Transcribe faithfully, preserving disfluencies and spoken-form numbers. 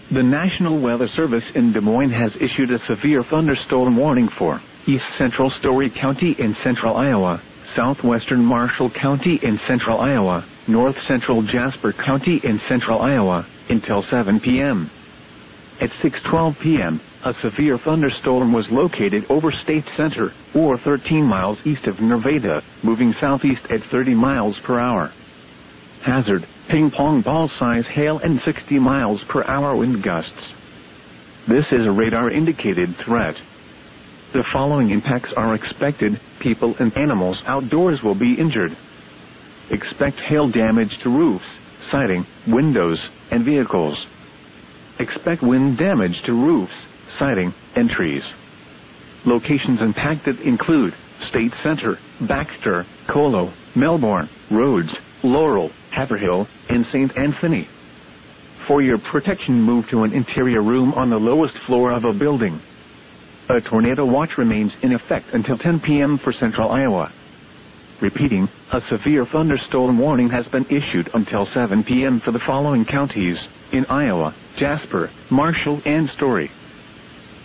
The National Weather Service in Des Moines has issued a severe thunderstorm warning for East Central Story County in central Iowa, southwestern Marshall County in central Iowa, north central Jasper County in central Iowa, until seven p m At six twelve p m, a severe thunderstorm was located over State Center, or thirteen miles east of Nevada, moving southeast at thirty miles per hour. Hazard, ping pong ball size hail and sixty miles per hour wind gusts. This is a radar-indicated threat. The following impacts are expected: people and animals outdoors will be injured. Expect hail damage to roofs, siding, windows, and vehicles. Expect wind damage to roofs, siding, and trees. Locations impacted include State Center, Baxter, Colo, Melbourne, Rhodes, Laurel, Haverhill, and Saint Anthony. For your protection, move to an interior room on the lowest floor of a building. A tornado watch remains in effect until ten p m for central Iowa. Repeating, a severe thunderstorm warning has been issued until seven p m for the following counties in Iowa: Jasper, Marshall, and Story.